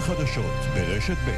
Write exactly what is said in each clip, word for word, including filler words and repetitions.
חדשות ברשת ב'.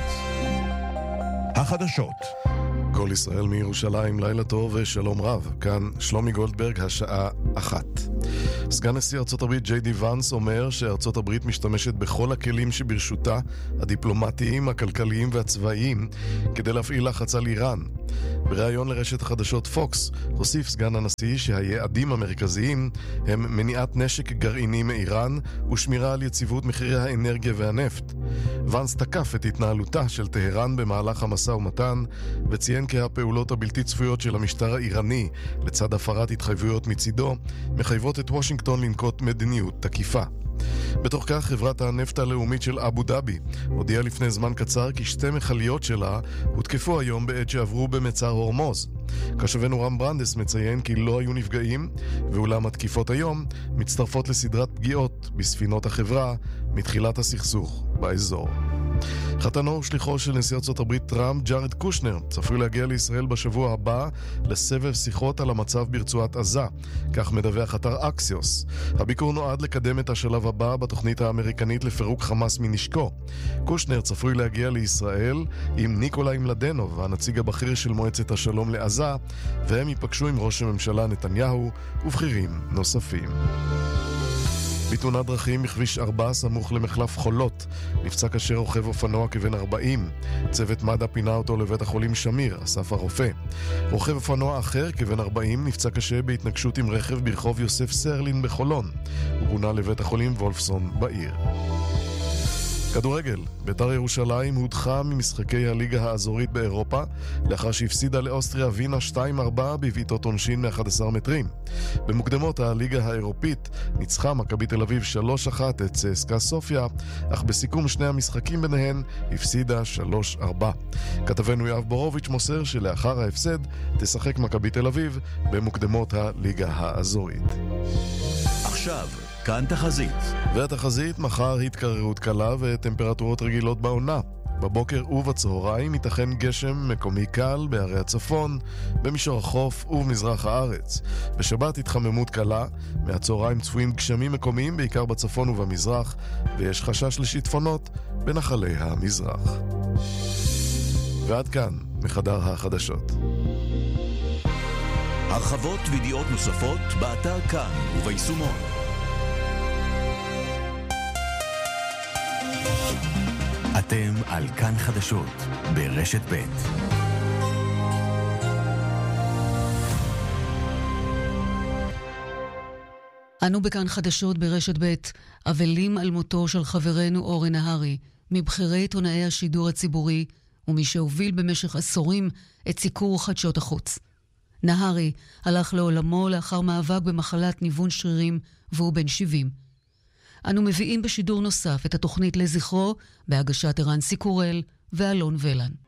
החדשות. כל ישראל מירושלים, לילה טוב ושלום רב. כאן שלומי גולדברג, השעה אחת. סגן נשיא ארצות הברית ג'יי די ואנס אומר שארצות הברית משתמשת בכל הכלים שברשותה, הדיפלומטיים, הכלכליים והצבאיים, כדי להפעיל לחץ על איראן. בריאיון לרשת החדשות פוקס הוסיף סגן הנשיא שהיעדים המרכזיים הם מניעת נשק גרעיני מאיראן ושמירה על יציבות מחירי האנרגיה והנפט. ואנס תקף את התנהלותה של טהרן במהלך המשא ומתן וציין כי הפעולות הבלתי צפויות של המשטר האיראני לצד הפרת התחייבויות מצידו מחייבות את וושינגטון לנקוט מדיניות תקיפה. בתוך כך חברת הנפט הלאומית של אבו דאבי הודיעה לפני זמן קצר כי שתי מכליות שלה הותקפו היום בעת שעברו במצר הורמוז. כתבנו רם ברנדס מציין כי לא היו נפגעים, ואולם התקיפות היום מצטרפות לסדרת פגיעות בספינות החברה מתחילת הסכסוך באזור. חתנו ושליחו של נשיא ארצות הברית טראמפ, ג'ארד קושנר, צפוי להגיע לישראל בשבוע הבא לסבב שיחות על המצב ברצועת עזה, כך מדווח אתר אקסיוס. הביקור נועד לקדם את השלב הבא בתוכנית האמריקנית לפירוק חמאס מנשקו. קושנר צפוי להגיע לישראל עם ניקולאי מלדנוב, הנציג הבכיר של מועצת השלום לעזה, והם ייפגשו עם ראש הממשלה נתניהו ובכירים נוספים. בתאונת דרכים בכביש ארבע סמוך למחלף חולות נפצע קשה רוכב אופנוע כבן ארבעים. צוות מד"א פינה אותו לבית החולים שמיר, אסף הרופא. רוכב אופנוע אחר כבן ארבעים נפצע קשה בהתנגשות עם רכב ברחוב יוסף סרלין בחולון. הוא פונה לבית החולים וולפסון בעיר. כדורגל, בית"ר ירושלים הודחה ממשחקי הליגה האזורית באירופה לאחר שהפסידה לאוסטריה וינה שתיים ארבע בבעיטות עונשין מ-אחד עשר מטרים. במוקדמות הליגה האירופית ניצחה מכבי תל אביב שלוש אחת את צסקה סופיה, אך בסיכום שני המשחקים ביניהן הפסידה שלוש ארבע. כתבנו יואב בורוביץ' מוסר שלאחר ההפסד תשחק מכבי תל אביב במוקדמות הליגה האזורית. עכשיו כאן תחזית. והתחזית, מחר התקררות קלה וטמפרטורות רגילות בעונה. בבוקר ובצהריים ייתכן גשם מקומי קל בערי הצפון, במישור החוף ובמזרח הארץ. בשבת התחממות קלה, מהצהריים צפויים גשמים מקומיים בעיקר בצפון ובמזרח, ויש חשש לשיטפונות בנחלי המזרח. ועד כאן מחדר החדשות. הרחבות וידיעות נוספות באתר כאן וביישומון. אתם על כאן חדשות ברשת ב'. אנו בכאן חדשות ברשת ב'. אבלים על מותו של חברנו אורן נהרי, מבחירי עיתונאי השידור הציבורי ומי שהוביל במשך עשורים את סיקור חדשות החוץ. נהרי הלך לעולמו לאחר מאבק במחלת ניוון שרירים והוא בן שבעים. אנו מביאים בשידור נוסף את התוכנית לזכרו בהגשת ערן סיקורל ואלון ולן.